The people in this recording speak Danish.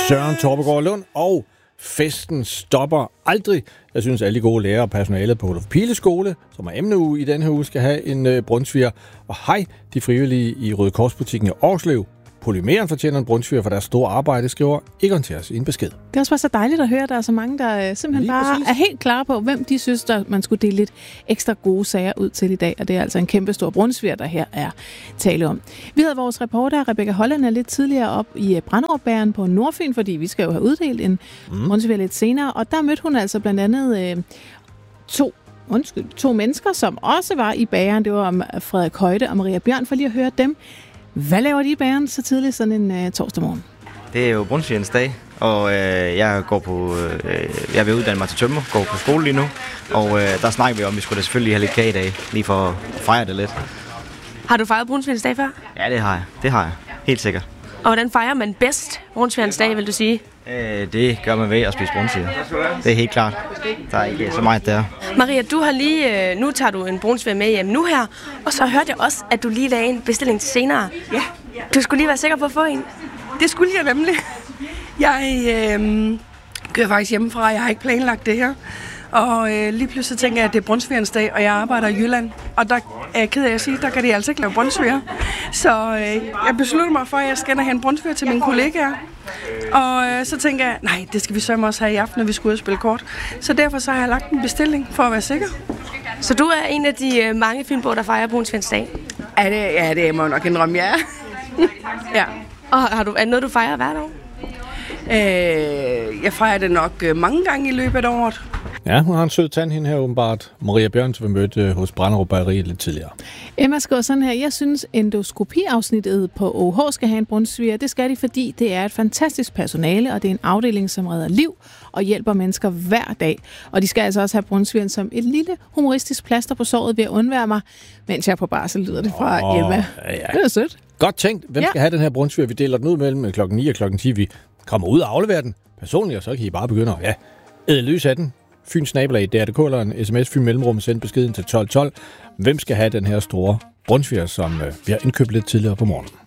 Søren Torpegaard Lund, og festen stopper aldrig. Jeg synes, alle de gode lærere og personalet på Olof Piles skole, som er emneuge i den her uge, skal have en brunsviger. Og hej, de frivillige i Røde Korsbutikken i Årslev. Polymeren fortjener en brunsviger for deres store arbejde, skriver Egon til os i en besked. Det er også bare så dejligt at høre, at der er så mange, der simpelthen lige bare er helt klare på, hvem de synes, der man skulle dele lidt ekstra gode sager ud til i dag. Og det er altså en kæmpe stor brunsviger, der her er tale om. Vi havde vores reporter, Rebecca Holland, lidt tidligere op i Branderupbæren på Nordfyn, fordi vi skal jo have uddelt en brunsviger lidt senere. Og der mødte hun altså blandt andet to mennesker, som også var i bageren. Det var Frederik Højde og Maria Bjørn, for lige at høre dem. Hvad laver de i bageren så tidligt sådan en torsdag morgen? Det er jo brunsvigerens dag, og jeg vil uddanne mig til tømrer, går på skole lige nu, og der snakker vi om, at vi skulle da selvfølgelig have lidt kage i dag, lige for at fejre det lidt. Har du fejret brunsvigerens dag før? Ja, det har jeg. Helt sikkert. Og hvordan fejrer man bedst brunsvigerens dag, vil du sige? Det gør man ved at spise brunsviger. Det er helt klart. Der er ikke så meget der. Maria, du har lige, nu tager du en brunsviger med hjem nu her, og så hørte jeg også, at du lige lagde en bestilling til senere. Ja. Du skulle lige være sikker på at få en. Det skulle jeg nemlig. Jeg kører faktisk hjemmefra, jeg har ikke planlagt det her. Og lige pludselig tænker jeg, at det er brunsvigerens dag, og jeg arbejder i Jylland. Og der er jeg ked af at sige, der kan de altså ikke lave brunsviger. Så jeg beslutter mig for, at jeg skal have en brunsviger til mine kollegaer. Og så tænker jeg, nej, det skal vi sørge også have i aften, når vi skal ud og spille kort. Så derfor så har jeg lagt en bestilling for at være sikker. Så du er en af de mange fynboer, der fejrer brunsvigerens dag? Ja, det må jeg nok indrømme, ja. Ja. Og er det noget, du fejrer hver dag? Jeg fejrer det nok mange gange i løbet af året. Ja, hun har en sød tand hende her åbenbart. Maria Bjørn, som vi mødte hos Branderup Bageri lidt tidligere. Emma skriver sådan her: jeg synes, endoskopiafsnittet på OH skal have en brunsviger. Det skal de, fordi det er et fantastisk personale, og det er en afdeling, som redder liv og hjælper mennesker hver dag. Og de skal altså også have brunsvigeren som et lille humoristisk plaster på såret ved at undvære mig, mens jeg er på barsel, lyder det fra Emma. Ja. Det er sødt. Godt tænkt. Hvem skal have den her brunsviger? Vi deler den ud mellem klokken 9 og klokken 10. Vi kommer ud og afleverer den personligt, og så kan I bare begynde at æde løs af den. Fyn@dr.dk eller en sms Fyn Mellemrum, send beskeden til 1212. Hvem skal have den her store brunsviger, som vi har indkøbt lidt tidligere på morgenen?